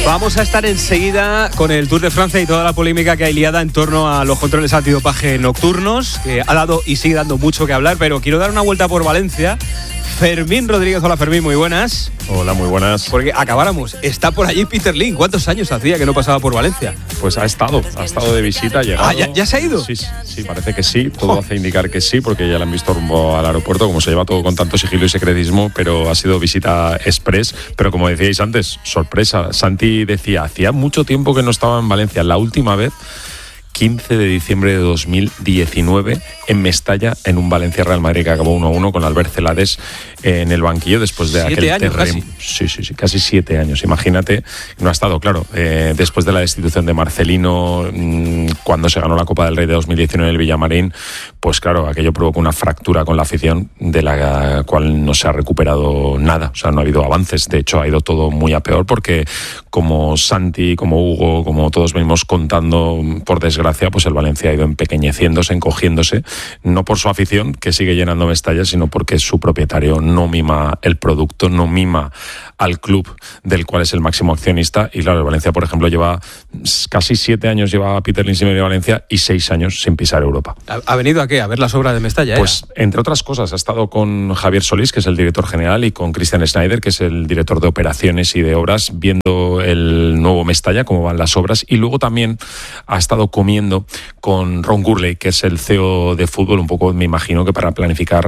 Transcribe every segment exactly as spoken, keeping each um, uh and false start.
Vamos a estar enseguida con el Tour de Francia y toda la polémica que hay liada en torno a los controles antidopaje nocturnos, que ha dado y sigue dando mucho que hablar, pero quiero dar una vuelta por Valencia. Fermín Rodríguez, hola Fermín, muy buenas. Hola, muy buenas. Porque acabáramos, está por allí Peter Lim. ¿Cuántos años hacía que no pasaba por Valencia? Pues ha estado, ha estado de visita, ha llegado. Ah, ¿ya, ya se ha ido? Sí, sí, parece que sí, todo oh. hace indicar que sí, porque ya le han visto rumbo al aeropuerto, como se lleva todo con tanto sigilo y secretismo, pero ha sido visita express. Pero como decíais antes, sorpresa, Santi decía, hacía mucho tiempo que no estaba en Valencia, la última vez quince de diciembre de dos mil diecinueve en Mestalla, en un Valencia-Real Madrid que acabó uno a uno con Albert Celades en el banquillo después de siete aquel años terreno. Casi. Sí, sí, sí, casi siete años. Imagínate, no ha estado, claro, eh, después de la destitución de Marcelino, mmm, cuando se ganó la Copa del Rey de dos mil diecinueve en el Villamarín, pues claro, aquello provocó una fractura con la afición de la cual no se ha recuperado nada. O sea, no ha habido avances. De hecho, ha ido todo muy a peor porque, como Santi, como Hugo, como todos venimos contando, por desgracia, pues el Valencia ha ido empequeñeciéndose, encogiéndose, no por su afición, que sigue llenando Mestalla, sino porque su propietario no mima el producto, no mima al club del cual es el máximo accionista. Y claro, el Valencia, por ejemplo, lleva casi siete años, lleva Peter Lim sin venir a Valencia y seis años sin pisar Europa. ¿Ha venido a qué? ¿A ver las obras de Mestalla? Pues, ¿eh? Entre otras cosas, ha estado con Javier Solís, que es el director general, y con Christian Schneider, que es el director de operaciones y de obras, viendo el nuevo Mestalla, cómo van las obras, y luego también ha estado comiendo con Ron Gurley, que es el C E O de fútbol, un poco, me imagino, que para planificar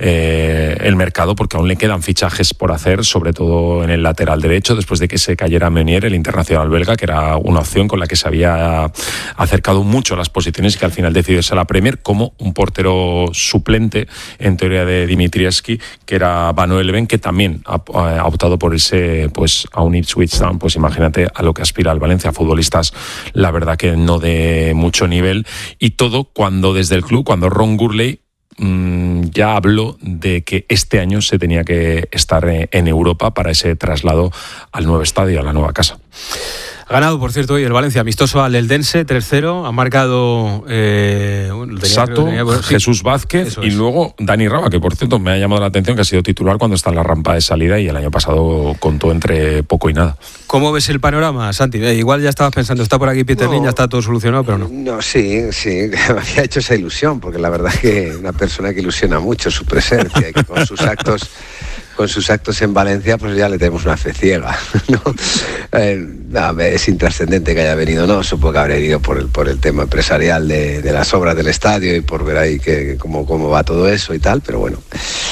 eh, el mercado, porque aún le quedan fichajes por hacer, sobre todo en el lateral derecho, después de que se cayera Meunier, el internacional belga, que era una opción con la que se había acercado mucho a las posiciones y que al final decidió irse a la Premier como un portero suplente, en teoría, de Dimitrievski, que era Van Eleven, que también ha, ha optado por irse pues, a un Ipswich Town. Pues imagínate a lo que aspira el Valencia, futbolistas, la verdad que no de mucho nivel, y todo cuando desde el club, cuando Ron Gurley mmm, ya habló de que este año se tenía que estar en Europa para ese traslado al nuevo estadio, a la nueva casa. Ha ganado, por cierto, hoy el Valencia amistoso al Eldense, tres cero. Ha marcado eh, bueno, tenía, Sato, tenía, bueno, sí. Jesús Vázquez y luego Dani Raba, que por cierto me ha llamado la atención que ha sido titular cuando está en la rampa de salida y el año pasado contó entre poco y nada. ¿Cómo ves el panorama, Santi? Eh, igual ya estabas pensando, está por aquí Peter Lim, no, ya está todo solucionado, pero no. No, sí, sí, me había hecho esa ilusión, porque la verdad es que una persona que ilusiona mucho su presencia y que con sus actos... con sus actos en Valencia, pues ya le tenemos una fe ciega, ¿no? Eh, no, es intrascendente que haya venido, no, supongo que habrá venido por el, por el tema empresarial de, de las obras del estadio y por ver ahí que, cómo, cómo va todo eso y tal, pero bueno,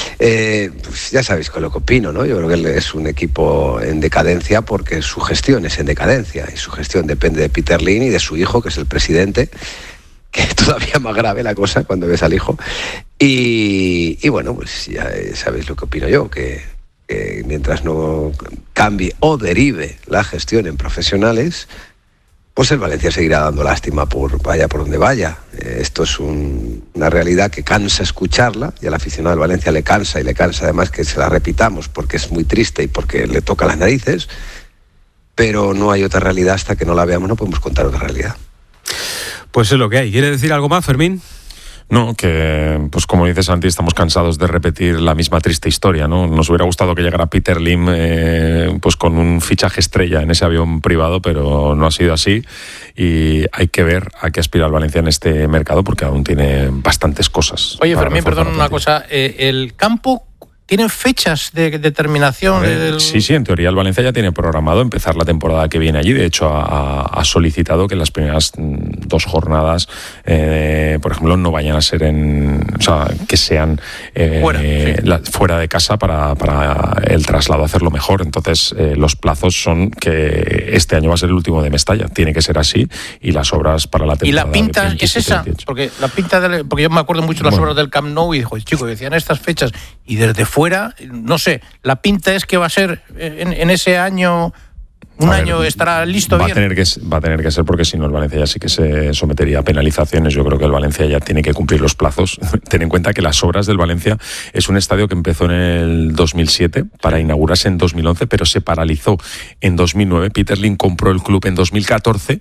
eh, pues ya sabéis con lo que opino, ¿no? Yo creo que es un equipo en decadencia porque su gestión es en decadencia y su gestión depende de Peter Lim y de su hijo, que es el presidente, que es todavía más grave la cosa cuando ves al hijo. Y, y bueno, pues ya sabéis lo que opino yo, que, que mientras no cambie o derive la gestión en profesionales, pues el Valencia seguirá dando lástima por vaya por donde vaya. Eh, esto es un, una realidad que cansa escucharla, y al aficionado del Valencia le cansa, y le cansa además que se la repitamos porque es muy triste y porque le toca las narices, pero no hay otra realidad hasta que no la veamos, no podemos contar otra realidad. Pues es lo que hay. ¿Quiere decir algo más, Fermín? No, que pues como dices, Santi, estamos cansados de repetir la misma triste historia, ¿no? Nos hubiera gustado que llegara Peter Lim eh, pues con un fichaje estrella en ese avión privado, pero no ha sido así, y hay que ver a qué aspira el Valencia en este mercado, porque aún tiene bastantes cosas. Oye, Fermín, perdón una cosa, eh, el campo... ¿Tienen fechas de determinación? Eh, del... Sí, sí, en teoría el Valencia ya tiene programado empezar la temporada que viene allí. De hecho, ha, ha solicitado que las primeras dos jornadas, eh, por ejemplo, no vayan a ser en... O sea, que sean eh, fuera, eh, sí. la, fuera de casa para, para el traslado, hacerlo mejor. Entonces, eh, los plazos son que este año va a ser el último de Mestalla. Tiene que ser así, y las obras para la temporada... ¿Y la pinta es esa? Porque la pinta del, porque yo me acuerdo mucho de las bueno. obras del Camp Nou y dijo, chicos, decían estas fechas, y desde fuera, no sé, la pinta es que va a ser en, en ese año, un ver, año estará listo va bien. A tener que, va a tener que ser, porque si no el Valencia ya sí que se sometería a penalizaciones. Yo creo que el Valencia ya tiene que cumplir los plazos. Ten en cuenta que las obras del Valencia es un estadio que empezó en el dos mil siete para inaugurarse en dos mil once, pero se paralizó en dos mil nueve. Peter Lim compró el club en dos mil catorce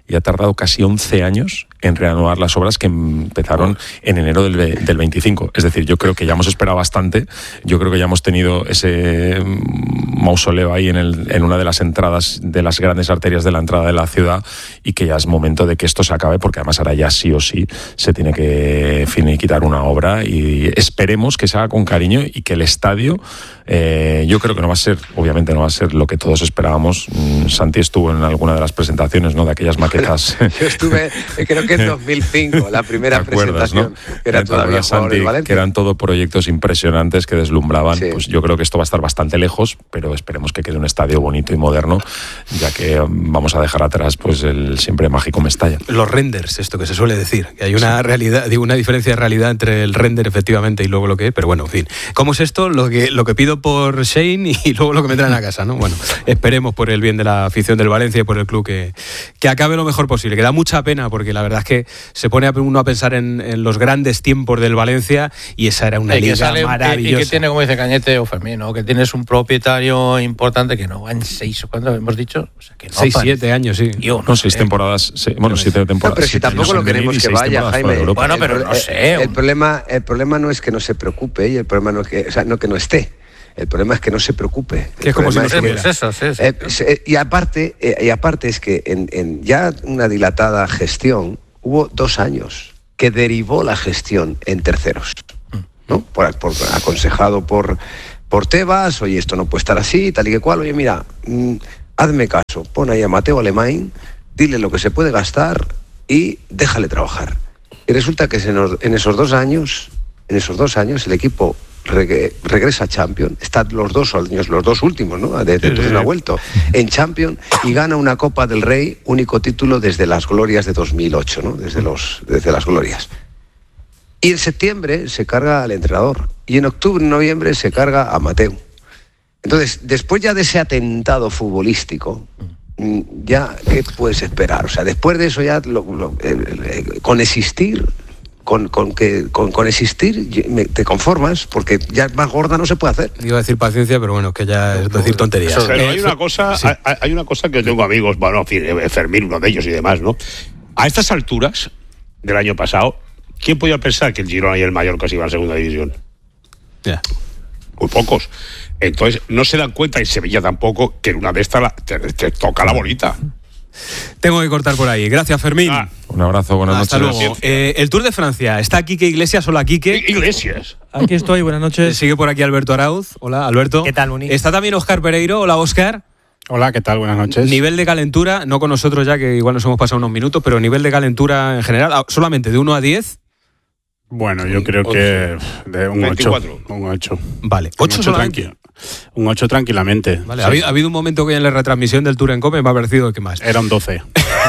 y ha tardado casi once años en reanudar las obras que empezaron en enero del, del veinticinco. Es decir, yo creo que ya hemos esperado bastante, yo creo que ya hemos tenido ese mausoleo ahí en, el, en una de las entradas de las grandes arterias de la entrada de la ciudad, y que ya es momento de que esto se acabe, porque además ahora ya sí o sí se tiene que finiquitar una obra, y esperemos que se haga con cariño y que el estadio, eh, yo creo que no va a ser, obviamente no va a ser lo que todos esperábamos. Santi estuvo en alguna de las presentaciones, ¿no?, de aquellas maquetas. Yo estuve, creo que en dos mil cinco, la primera acuerdas, presentación, ¿no? que era todavía Santi, que eran todo proyectos impresionantes que deslumbraban. Sí. Pues yo creo que esto va a estar bastante lejos, pero esperemos que quede un estadio bonito y moderno, ya que vamos a dejar atrás pues el siempre mágico Mestalla. Los renders, esto que se suele decir, que hay una sí. realidad, digo, una diferencia de realidad entre el render efectivamente y luego lo que es, pero bueno, en fin. ¿Cómo es esto? Lo que, lo que pido por Shane y luego lo que me traen a casa, ¿no? Bueno, esperemos por el bien de la afición del Valencia y por el club que, que acabe lo mejor posible, que da mucha pena, porque la verdad es que se pone uno a pensar en, en los grandes tiempos del Valencia, y esa era una y liga sale, maravillosa. Y que tiene, como dice Cañete o Fermín, ¿no?, que tienes un propietario importante que no va en seis, o cuándo hemos dicho, o sea, que no seis, siete años, sí. Yo, no, no, seis temporadas, seis, bueno, siete temporadas. No, pero si tampoco lo queremos que vaya, Jaime. Bueno, pero no sé. El, el, problema, el problema no es que no se preocupe, y el problema no es que, o sea, no que no esté. El problema es que no se preocupe. Que es como si no se viera. Eso, sí, sí. Eh, y aparte, eh, y aparte es que en, en ya una dilatada gestión hubo dos años que derivó la gestión en terceros, ¿no? Por, por, aconsejado por, por Tebas, oye, esto no puede estar así, tal y que cual, oye, mira, mmm, hazme caso, pon ahí a Mateo Alemán, dile lo que se puede gastar y déjale trabajar. Y resulta que en esos dos años, en esos dos años el equipo regresa a Champions, están los dos años, los dos últimos, ¿no? Desde entonces no ha vuelto en Champions, y gana una Copa del Rey, único título desde las glorias de dos mil ocho, ¿no? Desde los desde las glorias. Y en septiembre se carga al entrenador, y en octubre, noviembre se carga a Mateu. Entonces, después ya de ese atentado futbolístico, ya ¿qué puedes esperar? O sea, después de eso ya lo, lo, eh, eh, con existir Con, con, que, con, con existir te conformas, porque ya más gorda no se puede hacer. Iba a decir paciencia, pero bueno, que ya es decir tonterías. Pero hay una cosa, sí. hay, hay una cosa que tengo amigos, bueno, Fermín, uno de ellos y demás, ¿no? A estas alturas del año pasado, ¿quién podía pensar que el Girona y el Mallorca se iban a segunda división? Ya. Muy pocos. Entonces, no se dan cuenta, y Sevilla tampoco, que en una de estas la, te, te toca la bolita. Tengo que cortar por ahí. Gracias, Fermín. Ah, un abrazo, buenas Hasta noches. luego. Eh, el Tour de Francia. Está Quique Iglesias. Hola, Quique. Iglesias. Aquí estoy, buenas noches. Sigue por aquí Alberto Arauz. Hola, Alberto. ¿Qué tal, Muni? Está también Óscar Pereiro. Hola, Óscar. Hola, ¿qué tal? Buenas noches. Nivel de calentura, no con nosotros ya, que igual nos hemos pasado unos minutos, pero nivel de calentura en general, solamente de uno a diez. Bueno, yo creo que de un ocho. Un ocho. Vale, ocho solamente. Un ocho tranquilamente. Vale, sí. ha, habido un momento que en la retransmisión del Tour en Cope me ha parecido que más. Era un doce.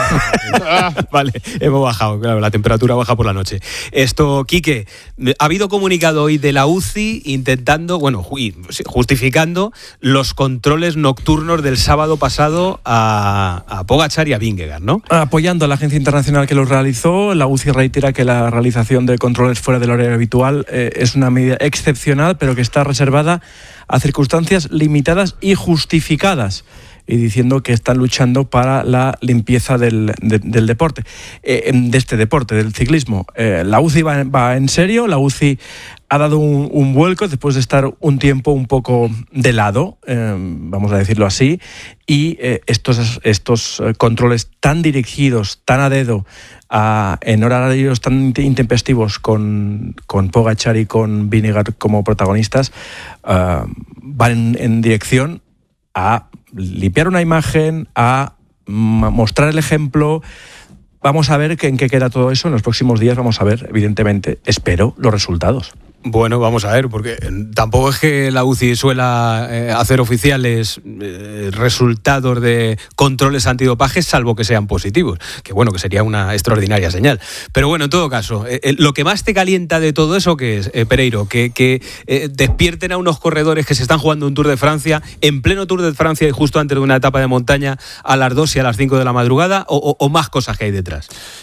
Vale, hemos bajado, claro, la temperatura baja por la noche. Esto, Quique, ha habido comunicado hoy de la U C I intentando, bueno, justificando los controles nocturnos del sábado pasado a, a Pogačar y a Vingegaard, ¿no? Apoyando a la agencia internacional que los realizó, la U C I reitera que la realización de controles fuera del horario habitual eh, es una medida excepcional, pero que está reservada a circunstancias limitadas y justificadas, y diciendo que están luchando para la limpieza del, de, del deporte, eh, de este deporte, del ciclismo. Eh, la U C I va, va en serio, la U C I ha dado un, un vuelco después de estar un tiempo un poco de lado, eh, vamos a decirlo así, y eh, estos, estos controles tan dirigidos, tan a dedo, a, en horarios tan intempestivos con, con Pogačar y con Vingegaard como protagonistas, uh, van en, en dirección a limpiar una imagen, a mostrar el ejemplo. Vamos a ver en qué queda todo eso en los próximos días. Vamos a ver, evidentemente, espero los resultados. Bueno, vamos a ver, porque tampoco es que la U C I suela eh, hacer oficiales eh, resultados de controles antidopaje, salvo que sean positivos, que bueno, que sería una extraordinaria señal. Pero bueno, en todo caso, eh, eh, lo que más te calienta de todo eso, ¿qué es, eh, Pereiro? Que, que eh, despierten a unos corredores que se están jugando un Tour de Francia, en pleno Tour de Francia y justo antes de una etapa de montaña, a las dos y a las cinco de la madrugada, o, o, o más cosas que hay detrás.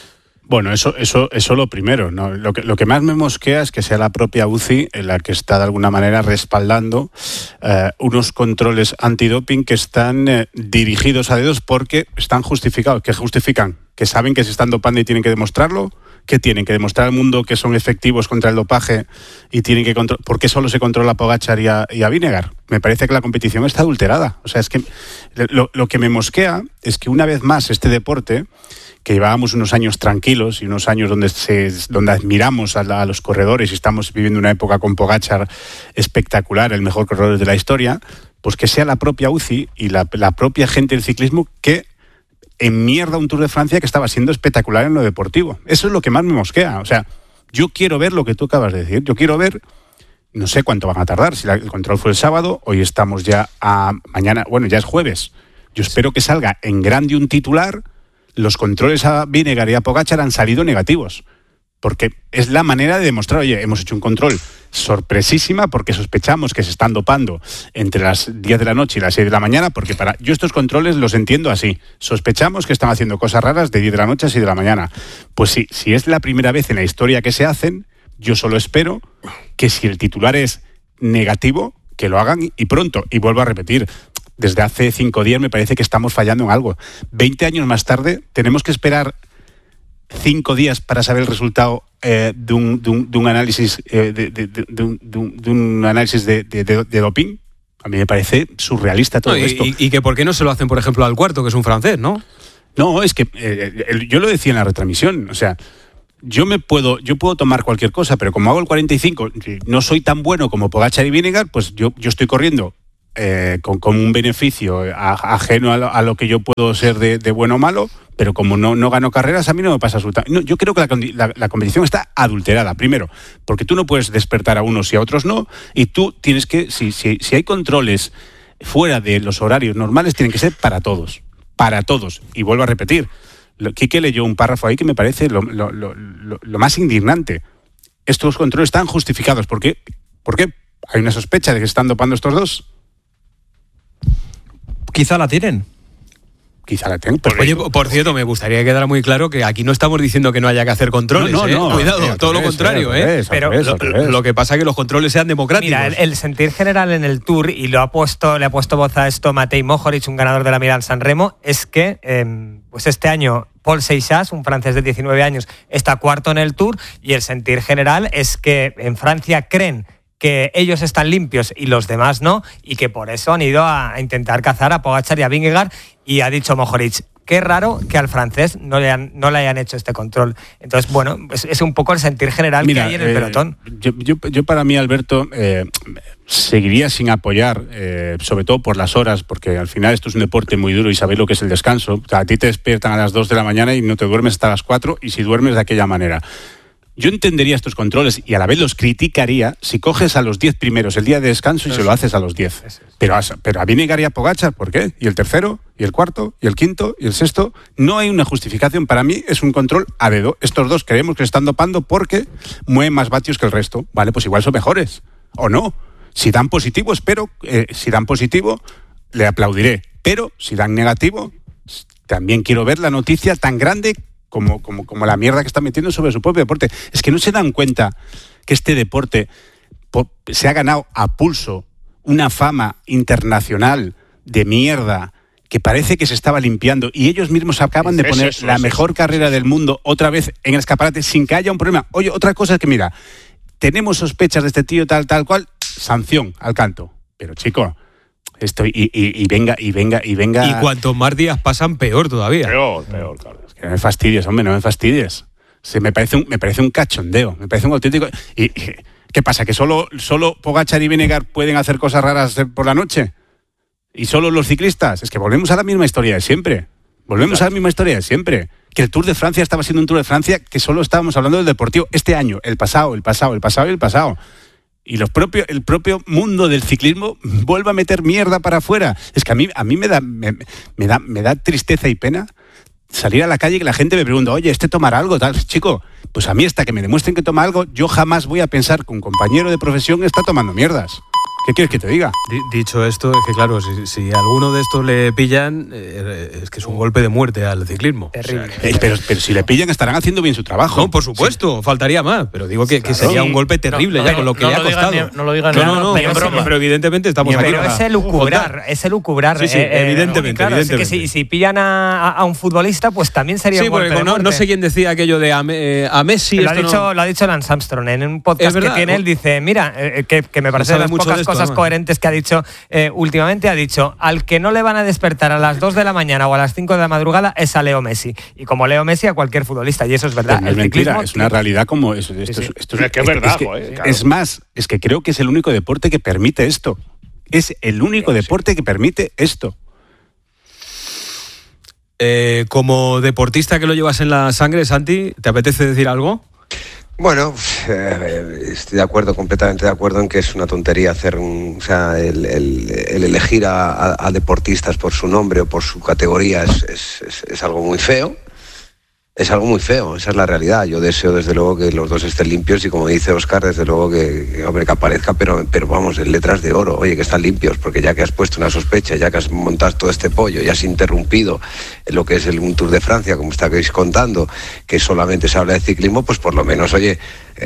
Bueno, eso, eso, eso lo primero, ¿no? Lo que, lo que más me mosquea es que sea la propia U C I en la que está de alguna manera respaldando eh, unos controles antidoping que están eh, dirigidos a dedos porque están justificados. ¿Qué justifican? Que saben que se están dopando y tienen que demostrarlo. ¿Qué tienen? Que demostrar al mundo que son efectivos contra el dopaje y tienen que controlar. ¿Por qué solo se controla a Pogačar y a, y a Vingegaard? Me parece que la competición está adulterada. O sea, es que lo, lo que me mosquea es que una vez más este deporte, que llevábamos unos años tranquilos y unos años donde se, donde admiramos a, la, a los corredores y estamos viviendo una época con Pogačar espectacular, el mejor corredor de la historia, pues que sea la propia U C I y la, la propia gente del ciclismo que en mierda un Tour de Francia que estaba siendo espectacular en lo deportivo. Eso es lo que más me mosquea. O sea, yo quiero ver lo que tú acabas de decir. Yo quiero ver, no sé cuánto van a tardar. Si la, el control fue el sábado, hoy estamos ya a mañana, bueno, ya es jueves. Yo espero que salga en grande un titular. Los controles a Vingegaard y a Pogačar han salido negativos. Porque es la manera de demostrar, oye, hemos hecho un control sorpresísima porque sospechamos que se están dopando entre las diez de la noche y las seis de la mañana, porque para yo estos controles los entiendo así. Sospechamos que están haciendo cosas raras de diez de la noche a seis de la mañana. Pues sí, si es la primera vez en la historia que se hacen, yo solo espero que si el titular es negativo, que lo hagan y pronto. Y vuelvo a repetir, desde hace cinco días me parece que estamos fallando en algo. Veinte años más tarde tenemos que esperar cinco días para saber el resultado eh, de, un, de, un, de un análisis eh, de, de, de, un, de, un, de un análisis de, de, de, de doping. A mí me parece surrealista todo no, y, esto. Y, y que por qué no se lo hacen, por ejemplo, al Cuarto, que es un francés, ¿no? No, es que eh, el, yo lo decía en la retransmisión, o sea, yo me puedo, yo puedo tomar cualquier cosa, pero como hago el cuarenta y cinco, no soy tan bueno como Pogačar y Vingegaard, pues yo, yo estoy corriendo eh, con, con un beneficio a, ajeno a lo, a lo que yo puedo ser de, de bueno o malo. Pero como no, no gano carreras, a mí no me pasa absolutamente. No, yo creo que la, la, la competición está adulterada. Primero, porque tú no puedes despertar a unos y a otros no. Y tú tienes que, si, si, si hay controles fuera de los horarios normales, tienen que ser para todos. Para todos. Y vuelvo a repetir. Quique leyó un párrafo ahí que me parece lo, lo, lo, lo, lo más indignante. Estos controles están justificados. ¿Por qué? ¿Por qué? ¿Hay una sospecha de que se están dopando estos dos? Quizá la tienen. Quizá la tengo. Pero Oye, por cierto, me gustaría que quedara muy claro que aquí no estamos diciendo que no haya que hacer controles. No, no, ¿eh? no Cuidado, sí, todo lo contrario, sí, ¿eh? Pero lo, lo que pasa es que los controles sean democráticos. Mira, el, el sentir general en el Tour, y lo ha puesto, le ha puesto voz a esto Matej Mohoric, un ganador de la Milán-San Remo, es que eh, pues este año Paul Seixas, un francés de diecinueve años, está cuarto en el Tour, y el sentir general es que en Francia creen que ellos están limpios y los demás no, y que por eso han ido a intentar cazar a Pogačar y a Vingegaard, y ha dicho Mohoric, qué raro que al francés no le, han, no le hayan hecho este control. Entonces, bueno, es, es un poco el sentir general Mira, que hay en el eh, pelotón. Yo, yo, yo para mí, Alberto, eh, seguiría sin apoyar, eh, sobre todo por las horas, porque al final esto es un deporte muy duro y sabéis lo que es el descanso. O sea, a ti te despiertan a las dos de la mañana y no te duermes hasta las cuatro, y si duermes de aquella manera. Yo entendería estos controles y a la vez los criticaría si coges a los diez primeros el día de descanso y eso, se lo haces a los diez. Pero a, pero a Vingegaard y a Pogačar, ¿por qué? ¿Y el tercero? ¿Y el cuarto? ¿Y el quinto? ¿Y el sexto? No hay una justificación. Para mí es un control a dedo. Estos dos creemos que se están dopando porque mueven más vatios que el resto. Vale, pues igual son mejores. ¿O no? Si dan positivo, espero. Eh, si dan positivo, le aplaudiré. Pero si dan negativo, también quiero ver la noticia tan grande Como, como, como la mierda que está metiendo sobre su propio deporte. Es que no se dan cuenta que este deporte po, se ha ganado a pulso una fama internacional de mierda que parece que se estaba limpiando, y ellos mismos acaban de poner eso, la mejor eso, carrera del mundo otra vez en el escaparate sin que haya un problema. Oye, otra cosa es que, mira, tenemos sospechas de este tío tal, tal cual, sanción al canto. Pero, chico, esto y, y, y venga, y venga, y venga... Y cuantos más días pasan, peor todavía. Peor, peor, claro. No me fastidies, hombre, no me fastidies. Se me parece un, me parece un cachondeo, me parece un auténtico... ¿Y qué pasa? ¿Que solo, solo Pogačar y Vingegaard pueden hacer cosas raras por la noche? ¿Y solo los ciclistas? Es que volvemos a la misma historia de siempre. Volvemos Exacto. a la misma historia de siempre. Que el Tour de Francia estaba siendo un Tour de Francia que solo estábamos hablando del deportivo. Este año, el pasado, el pasado, el pasado y el pasado. Y los propio, el propio mundo del ciclismo vuelve a meter mierda para afuera. Es que a mí, a mí me da, me, me da, me da tristeza y pena salir a la calle y que la gente me pregunta, oye, ¿este tomará algo? Tal, chico, pues a mí hasta que me demuestren que toma algo, yo jamás voy a pensar que un compañero de profesión está tomando mierdas. ¿Qué quieres que te diga? D- dicho esto, es que claro, si, si alguno de estos le pillan, eh, es que es un golpe de muerte al ciclismo. Terrible. O sea, que- Eh, pero, pero si le pillan estarán haciendo bien su trabajo. No, por supuesto, faltaría más, pero digo que, que Claro. sería Sí. un golpe terrible No, ya no, con lo que no le ha lo digan costado. ni- no lo digan no, ni- no, no, pero pero, es broma. pero evidentemente estamos aquí Pero para es el lucubrar, es el lucubrar. Sí, sí, eh, eh, evidentemente, claro, es que evidentemente. si, si pillan a, a un futbolista, pues también sería Sí, un golpe porque de no, muerte. no sé quién decía aquello de a, Me- eh, a Messi. lo, ha esto dicho, no- lo ha dicho Lance Armstrong en un Es podcast que verdad. tiene él. Dice, mira, eh, que, que me parece de sabe las mucho pocas de esto, cosas además. coherentes que ha dicho eh, últimamente. Ha dicho, al que no le van a despertar a las dos de la mañana o a las cinco de la madrugada es a Leo Messi. Y como Leo Messi, a cualquier futbolista. Y eso es verdad. No es El mentira, ciclismo- es una realidad como es, esto, Sí, sí. es- esto Es que es verdad, que- joder, claro. es más, es que creo que es el único deporte que permite esto. Es el único deporte que permite esto. Eh, como deportista que lo llevas en la sangre, Santi, ¿te apetece decir algo? Bueno, eh, estoy de acuerdo, completamente de acuerdo en que es una tontería hacer un, o sea, el, el- el elegir a, a- a deportistas por su nombre o por su categoría es, es- es- es algo muy feo. Es algo muy feo, esa es la realidad. Yo deseo desde luego que los dos estén limpios y como dice Óscar, desde luego que, que, hombre, que aparezca, pero, pero vamos, en letras de oro, oye, que están limpios, porque ya que has puesto una sospecha, ya que has montado todo este pollo, ya has interrumpido lo que es el un Tour de Francia, como estáis contando, que solamente se habla de ciclismo, pues por lo menos, oye,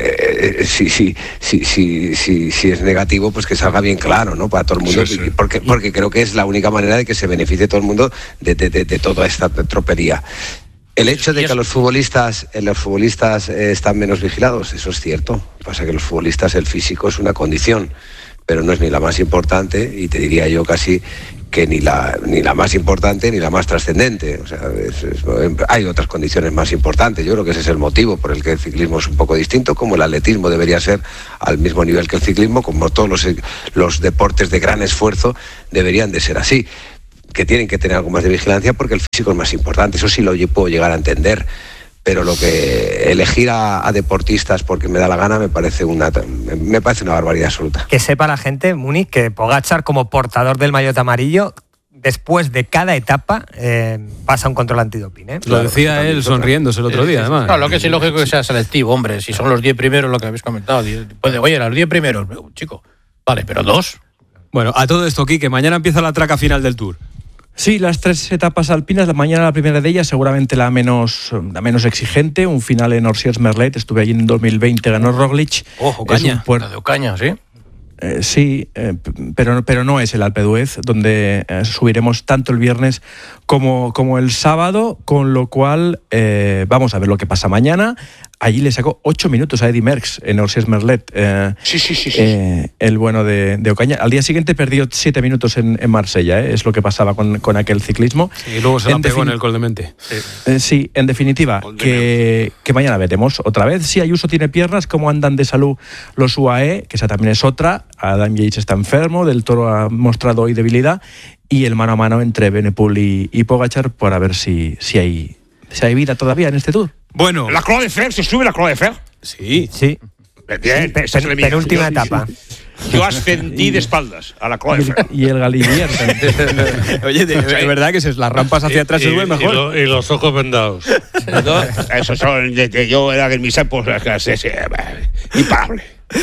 eh, si, si, si, si, si, si es negativo, pues que salga bien claro, ¿no? Para todo el mundo, Sí, sí. y porque, porque creo que es la única manera de que se beneficie todo el mundo de, de, de, de toda esta tropería. El hecho de que los futbolistas, eh, los futbolistas eh, están menos vigilados, eso es cierto. Pasa que los futbolistas, el físico es una condición, pero no es ni la más importante, y te diría yo casi que ni la, ni la más importante ni la más trascendente. O sea, es- es- hay otras condiciones más importantes. Yo creo que ese es el motivo por el que el ciclismo es un poco distinto, como el atletismo debería ser al mismo nivel que el ciclismo, como todos los, los deportes de gran esfuerzo deberían de ser así, que tienen que tener algo más de vigilancia porque el físico es más importante. Eso sí lo lle- puedo llegar a entender, pero lo que elegir a, a deportistas porque me da la gana me parece una me parece una barbaridad absoluta. Que sepa la gente, Muni, que Pogačar, como portador del maillot amarillo, después de cada etapa eh, pasa un control antidoping. ¿eh? Lo decía él sonriéndose el otro día, además. No, lo que es ilógico que sea selectivo, hombre. Si son los diez primeros, lo que habéis comentado. diez, pues, oye, los diez primeros, chico. Vale, pero dos. Bueno, a todo esto, Quique, mañana empieza la traca final del Tour. Sí, las tres etapas alpinas, la mañana la primera de ellas, seguramente la menos, la menos exigente, un final en Orsières-Merlet, estuve allí en dos mil veinte, ganó Roglic. Ojo, Es caña. un puer- La de Ocaña, ¿sí? Eh, sí, eh, p- pero, pero no es el Alpe d'Huez, donde eh, subiremos tanto el viernes como, como el sábado, con lo cual eh, vamos a ver lo que pasa mañana. Allí le sacó ocho minutos a Eddy Merckx en Orsières-Merlet, eh, Sí, sí, sí. sí. eh, el bueno de, de Ocaña. Al día siguiente perdió siete minutos en, en Marsella, eh, es lo que pasaba con, con aquel ciclismo. Y luego se la En pegó en defin- el Col de Mente. Eh, sí, en definitiva, Gol de que, que mañana veremos otra vez si Ayuso tiene piernas, cómo andan de salud los U A E, que esa también es otra. Adam Yates está enfermo, Del Toro ha mostrado hoy debilidad, y el mano a mano entre Benepul y, y Pogačar para ver si, si, hay, si hay vida todavía en este Tour. Bueno, ¿La Croix de Fer? ¿Se sube la Croix de Fer? sí. Sí. Bien, Pe- esa es la pen- mía. penúltima Yo- etapa. Yo ascendí de espaldas a la Y Croix de el, Fer. y el Galibier también. Oye, de, de verdad que es las rampas hacia atrás se Y- sube y mejor. lo- y los ojos vendados. ¿No? Eso son de que yo era en mis épocas sí, sí, imparable.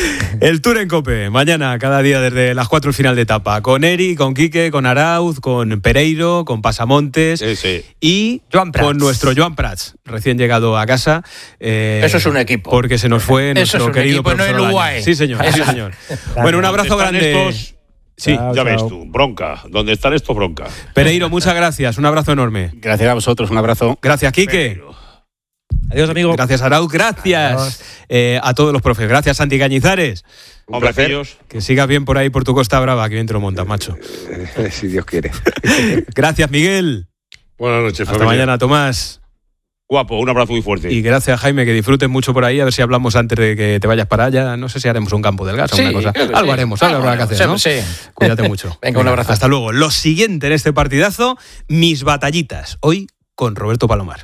El Tour en COPE, mañana, cada día desde las cuatro el final de etapa. Con Eri, con Quique, con Arauz, con Pereiro, con Pasamontes Sí, sí. y Joan Prats. con nuestro Joan Prats, recién llegado a casa. eh, Eso es un equipo. Porque se nos fue Eso nuestro es un querido equipo, no profesor el Olaña. U A E. Sí, señor, sí, señor. Bueno, un abrazo ¿Dónde están grande. estos? Sí, Chao. Ya ves tú, bronca. ¿Dónde están estos bronca? Pereiro, muchas gracias, un abrazo enorme. Gracias a vosotros, un abrazo. Gracias, Quique. Adiós, amigo. Gracias, Arauz. Gracias eh, a todos los profes. Gracias, Santi Cañizares. Un Hombre, placer. pillos. Que sigas bien por ahí, por tu Costa Brava, que bien te lo montas, macho. Eh, si Dios quiere. Gracias, Miguel. Buenas noches, Hasta familia. mañana, Tomás. Guapo, un abrazo muy fuerte. Y gracias, Jaime, que disfruten mucho por ahí. A ver si hablamos antes de que te vayas para allá. No sé si haremos un campo del gas o Sí, una cosa. creo que Algo sí. haremos, algo Algo habrá que hacer, ¿no? haremos, sí. Cuídate mucho. Venga, un abrazo. Hasta luego. Lo siguiente en este partidazo, mis batallitas. Hoy con Roberto Palomar.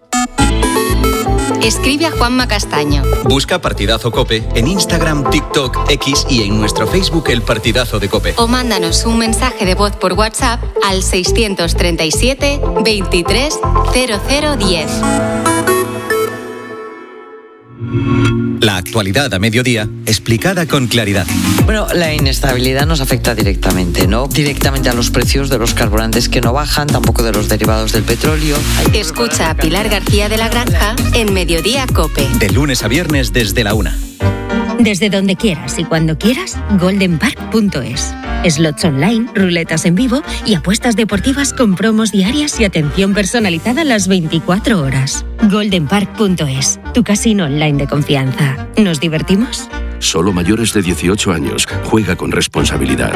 Escribe a Juanma Castaño. Busca Partidazo Cope en Instagram, TikTok, X y en nuestro Facebook El Partidazo de Cope. O mándanos un mensaje de voz por WhatsApp al seiscientos treinta y siete veintitrés cero cero diez. La actualidad a mediodía, explicada con claridad. Bueno, la inestabilidad nos afecta directamente, ¿no? Directamente a los precios de los carburantes que no bajan, tampoco de los derivados del petróleo. Escucha a Pilar García de la Granja en Mediodía COPE. De lunes a viernes desde la una. Desde donde quieras y cuando quieras, golden park punto es. Slots online, ruletas en vivo y apuestas deportivas con promos diarias y atención personalizada las veinticuatro horas. golden park punto es, tu casino online de confianza. ¿Nos divertimos? Solo mayores de dieciocho años. Juega con responsabilidad.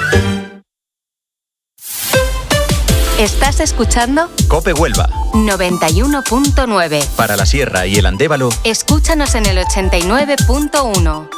¿Estás escuchando? COPE Huelva. noventa y uno punto nueve. Para la Sierra y el Andévalo. Escúchanos en el ochenta y nueve punto uno.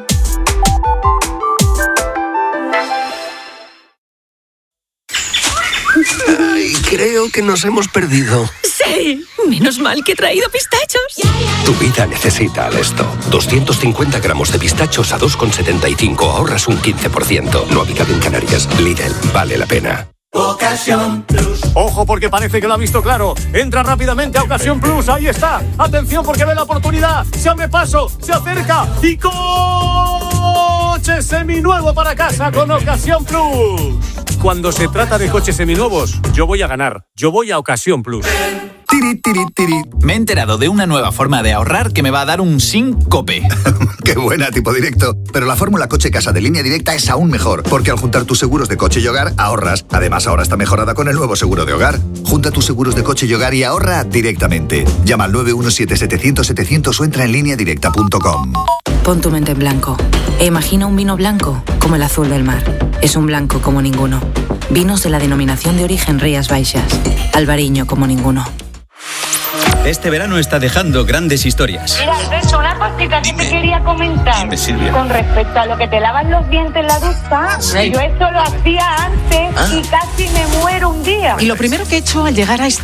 Ay, creo que nos hemos perdido. Sí, menos mal que he traído pistachos. Tu vida necesita esto. doscientos cincuenta gramos de pistachos a dos con setenta y cinco. Ahorras un quince por ciento. No habitado en Canarias. Lidl, vale la pena. Ocasión Plus. Ojo, porque parece que lo ha visto claro. Entra rápidamente a Ocasión Plus. Ahí está. Atención, porque ve la oportunidad. Se abre paso, se acerca y coche seminuevo para casa con Ocasión Plus. Cuando se trata de coches seminuevos, yo voy a ganar. Yo voy a Ocasión Plus. Tiri, tiri, tiri. Me he enterado de una nueva forma de ahorrar que me va a dar un SINCOPE. ¡Qué buena, tipo directo! Pero la fórmula coche-casa de Línea Directa es aún mejor, porque al juntar tus seguros de coche y hogar, ahorras. Además, ahora está mejorada con el nuevo seguro de hogar. Junta tus seguros de coche y hogar y ahorra directamente. Llama al nueve uno siete, setecientos, setecientos o entra en línea directa punto com. Pon tu mente en blanco e imagina un vino blanco como el azul del mar. Es un blanco como ninguno. Vinos de la denominación de origen Rías Baixas. Albariño como ninguno. Este verano está dejando grandes historias. Mira, Alberto, una cosita que te quería comentar. Dime, Silvia. Con respecto a lo que te lavas los dientes en la ducha, Sí. yo esto lo hacía antes Ah. y casi me muero un día. Y lo primero que he hecho al llegar a este